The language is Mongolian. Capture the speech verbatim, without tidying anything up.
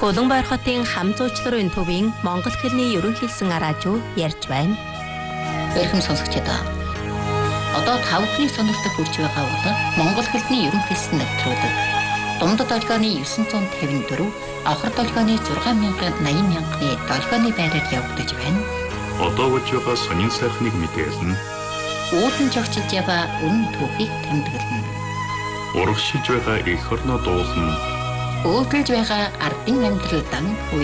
Улаанбаяр хотын хам зуучларын төвийн монгол хэлний ерөнхийлсэн араажуу ярьж байна. Эрхэм сонсогчдоо. Одоо тавхны сонирхолтой хүрч байгаа бол монгол хэлний ерөнхийлсэн нэвтрүүлэг. Дундад долгионы дев'ятсот тавин дөрөв, авхар долгионы зургаан мянган найман мянганы долгионы байраар явагдаж байна. Одоо гэж байгаа сонин сайхныг мэдээлнэ. Уулын жогчилж яваа үнэн түүхийг тэмдэглэнэ. Урагшилж байгаа эх орноо дуулна. Өөдөлж байгаа ардын амьдрал дан